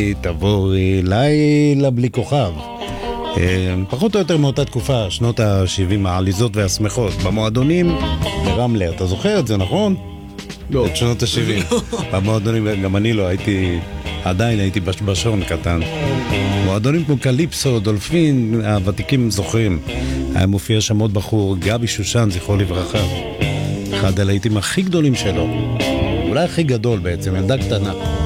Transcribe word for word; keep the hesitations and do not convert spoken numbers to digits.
תבואי לילה בלי כוכב. פחות או יותר מאותה תקופה, שנות ה-שבעים, העליזות והשמחות. במועדונים ברמלה, אתה זוכר את זה, נכון? לא. את שנות ה-שבעים. במועדונים, גם אני לא, הייתי, עדיין הייתי בשון קטן. מועדונים כמו קליפסו, דולפין, הוותיקים זוכרים. היה מופיע שם עוד בחור, גבי שושן, זכרו לברכה. אחד הלהיטים הכי גדולים שלו. אולי הכי גדול בעצם, ילדה קטנה.